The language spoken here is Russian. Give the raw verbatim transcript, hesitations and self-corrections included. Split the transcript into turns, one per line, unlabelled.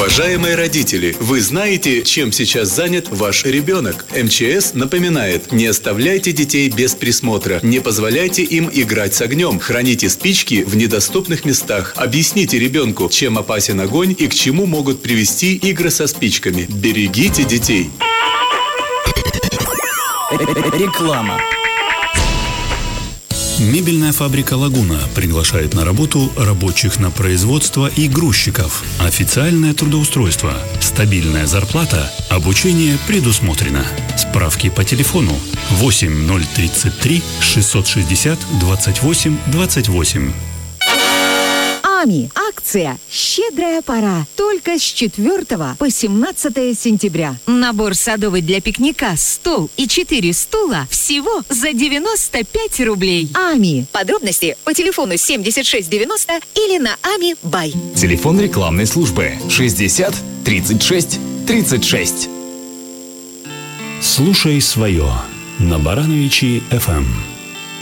Уважаемые родители, вы знаете, чем сейчас занят ваш ребенок? эм че эс напоминает: не оставляйте детей без присмотра, не позволяйте им играть с огнем, храните спички в недоступных местах, объясните ребенку, чем опасен огонь и к чему могут привести игры со спичками. Берегите детей.
Реклама.
Мебельная фабрика «Лагуна» приглашает на работу рабочих на производство и грузчиков. Официальное трудоустройство, стабильная зарплата, обучение предусмотрено. Справки по телефону восемь ноль тридцать три шестьсот шестьдесят двадцать восемь двадцать восемь.
АМИ. Акция «Щедрая пора». Только с четвёртого по семнадцатое сентября. Набор садовый для пикника, стол и четыре стула всего за девяносто пять рублей. АМИ. Подробности по телефону семьдесят шесть девяносто или на ами бай.
Телефон рекламной службы шестьдесят тридцать шесть тридцать шесть.
Слушай свое на Барановичи эф эм.